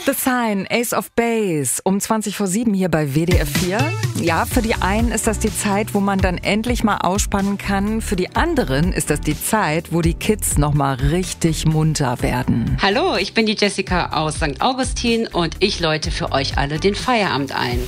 The Sign, Ace of Base, um 7:20 hier bei WDR 4. Ja, für die einen ist das die Zeit, wo man dann endlich mal ausspannen kann. Für die anderen ist das die Zeit, wo die Kids nochmal richtig munter werden. Hallo, ich bin die Jessica aus St. Augustin und ich läute für euch alle den Feierabend ein.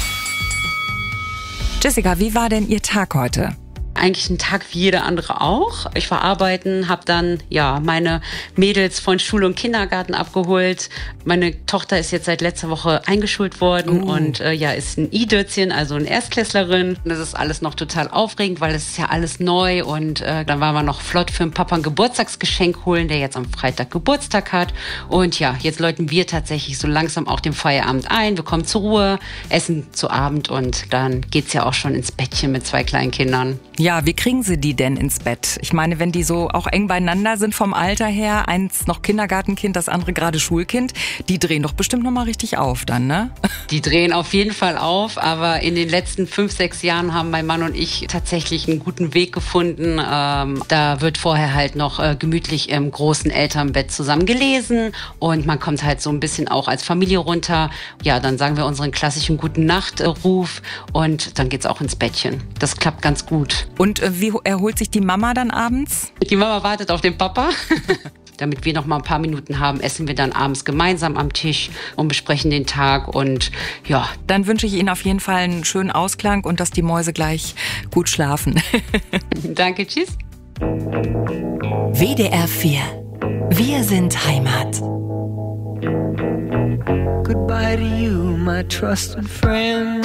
Jessica, wie war denn Ihr Tag heute? Eigentlich ein Tag wie jeder andere auch. Ich war arbeiten, habe dann meine Mädels von Schule und Kindergarten abgeholt. Meine Tochter ist jetzt seit letzter Woche eingeschult worden und ist ein I-Dötzchen, also eine Erstklässlerin. Das ist alles noch total aufregend, weil es ist ja alles neu und dann waren wir noch flott für den Papa ein Geburtstagsgeschenk holen, der jetzt am Freitag Geburtstag hat. Und ja, jetzt läuten wir tatsächlich so langsam auch den Feierabend ein. Wir kommen zur Ruhe, essen zu Abend und dann geht's ja auch schon ins Bettchen mit 2 kleinen Kindern. Ja, wie kriegen Sie die denn ins Bett? Ich meine, wenn die so auch eng beieinander sind vom Alter her, eins noch Kindergartenkind, das andere gerade Schulkind, die drehen doch bestimmt noch mal richtig auf dann, ne? Die drehen auf jeden Fall auf, aber in den letzten 5, 6 Jahren haben mein Mann und ich tatsächlich einen guten Weg gefunden. Da wird vorher halt noch gemütlich im großen Elternbett zusammen gelesen und man kommt halt so ein bisschen auch als Familie runter. Ja, dann sagen wir unseren klassischen Guten-Nacht-Ruf und dann geht's auch ins Bettchen. Das klappt ganz gut. Und wie erholt sich die Mama dann abends? Die Mama wartet auf den Papa. Damit wir noch mal ein paar Minuten haben, essen wir dann abends gemeinsam am Tisch und besprechen den Tag und ja. Dann wünsche ich Ihnen auf jeden Fall einen schönen Ausklang und dass die Mäuse gleich gut schlafen. Danke, tschüss. WDR 4. Wir sind Heimat. Goodbye to you, my trusted friend.